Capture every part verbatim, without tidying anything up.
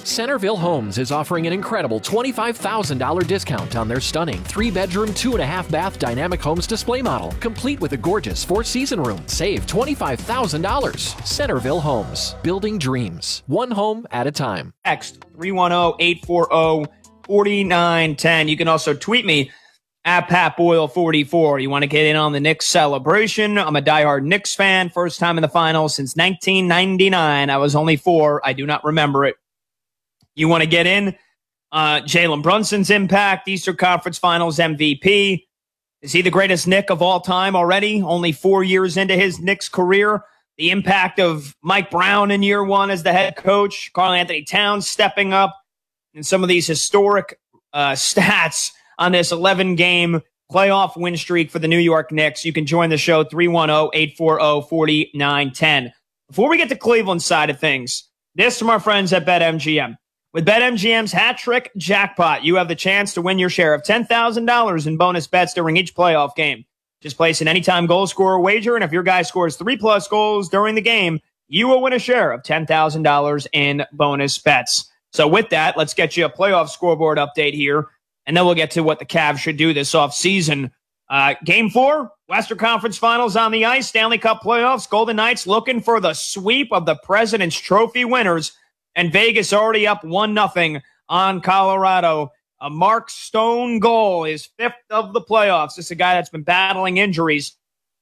Centerville Homes is offering an incredible twenty-five thousand dollars discount on their stunning three-bedroom, two-and-a-half-bath Dynamic Homes display model, complete with a gorgeous four-season room. Save twenty-five thousand dollars. Centerville Homes, building dreams, one home at a time. Text three one zero, eight four zero, four nine one zero. You can also tweet me at Pat Boyle forty-four. You want to get in on the Knicks celebration? I'm a diehard Knicks fan. First time in the finals since nineteen ninety-nine. I was only four. I do not remember it. You want to get in? Uh, Jalen Brunson's impact, Eastern Conference Finals M V P. Is he the greatest Knick of all time already? Only four years into his Knicks career. The impact of Mike Brown in year one as the head coach, Karl Anthony Towns stepping up, and some of these historic uh, stats on this eleven-game playoff win streak for the New York Knicks. You can join the show, three one zero, eight four zero, four nine one zero. Before we get to Cleveland side of things, this from our friends at BetMGM. With BetMGM's Hat Trick Jackpot, you have the chance to win your share of ten thousand dollars in bonus bets during each playoff game. Just place an anytime goal scorer wager, and if your guy scores three-plus goals during the game, you will win a share of ten thousand dollars in bonus bets. So with that, let's get you a playoff scoreboard update here, and then we'll get to what the Cavs should do this offseason. Uh, game four, Western Conference Finals on the ice, Stanley Cup playoffs, Golden Knights looking for the sweep of the President's Trophy winners. And Vegas already up one nothing on Colorado. A Mark Stone goal, his fifth of the playoffs. This is a guy that's been battling injuries,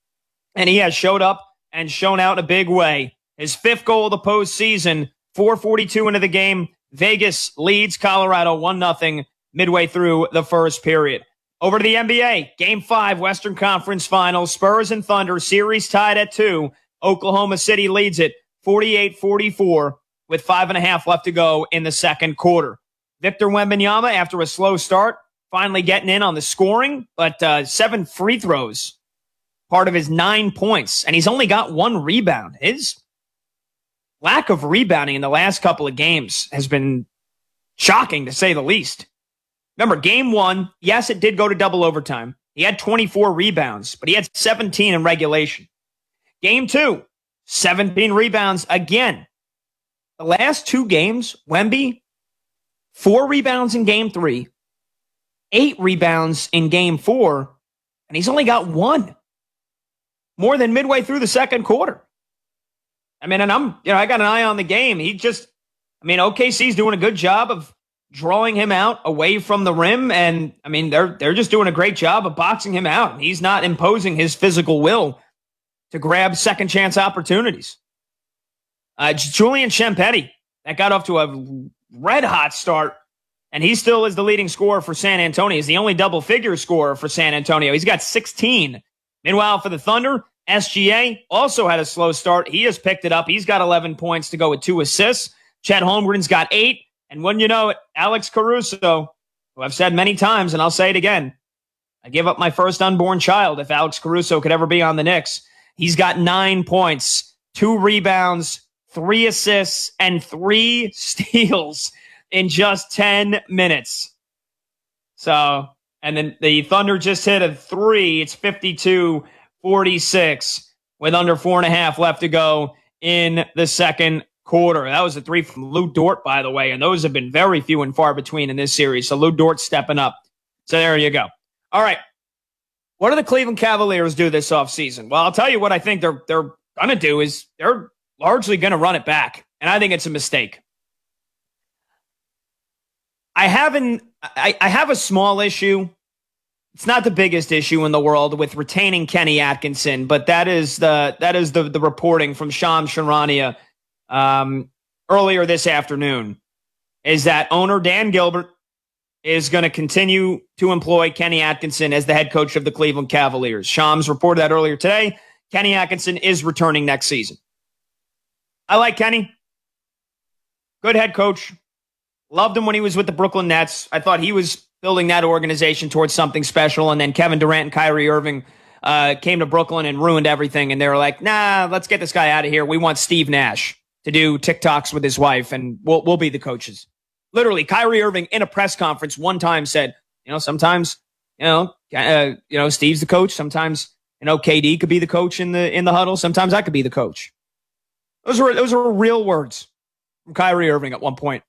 and he has showed up and shown out in a big way. His fifth goal of the postseason, four forty-two into the game. Vegas leads Colorado one nothing midway through the first period. Over to the N B A. Game five, Western Conference Finals. Spurs and Thunder, series tied at two. Oklahoma City leads it forty-eight forty-four. With five and a half left to go in the second quarter. Victor Wembanyama, after a slow start, finally getting in on the scoring, but uh, seven free throws, part of his nine points, and he's only got one rebound. His lack of rebounding in the last couple of games has been shocking, to say the least. Remember, game one, yes, it did go to double overtime. He had twenty-four rebounds, but he had seventeen in regulation. Game two, seventeen rebounds again. The last two games, Wemby, four rebounds in game three, eight rebounds in game four, and he's only got one. More than midway through the second quarter. I mean, and I'm, you know, I got an eye on the game. He just, I mean, O K C's doing a good job of drawing him out away from the rim, and I mean, they're they're just doing a great job of boxing him out. He's not imposing his physical will to grab second chance opportunities. Uh, Julian Champetti, that got off to a red-hot start, and he still is the leading scorer for San Antonio. He's the only double-figure scorer for San Antonio. He's got sixteen. Meanwhile, for the Thunder, S G A also had a slow start. He has picked it up. He's got eleven points to go with two assists. Chet Holmgren's got eight. And wouldn't you know it, Alex Caruso, who I've said many times, and I'll say it again, I give up my first unborn child if Alex Caruso could ever be on the Knicks. He's got nine points, two rebounds, three assists, and three steals in just ten minutes. So, and then the Thunder just hit a three. It's fifty-two forty-six with under four and a half left to go in the second quarter. That was a three from Lou Dort, by the way, and those have been very few and far between in this series. So Lou Dort stepping up. So there you go. All right. What do the Cleveland Cavaliers do this offseason? Well, I'll tell you what I think they're they're going to do is they're largely going to run it back, and I think it's a mistake. I haven't. I, I have a small issue. It's not the biggest issue in the world with retaining Kenny Atkinson, but that is the that is the the reporting from Shams Charania um, earlier this afternoon. Is that owner Dan Gilbert is going to continue to employ Kenny Atkinson as the head coach of the Cleveland Cavaliers? Shams reported that earlier today. Kenny Atkinson is returning next season. I like Kenny. Good head coach. Loved him when he was with the Brooklyn Nets. I thought he was building that organization towards something special. And then Kevin Durant and Kyrie Irving uh, came to Brooklyn and ruined everything. And they were like, nah, let's get this guy out of here. We want Steve Nash to do TikToks with his wife, and we'll, we'll be the coaches. Literally, Kyrie Irving in a press conference one time said, you know, sometimes, you know, uh, you know, Steve's the coach. Sometimes, you know, K D could be the coach in the in the huddle. Sometimes I could be the coach. Those were those were real words from Kyrie Irving at one point.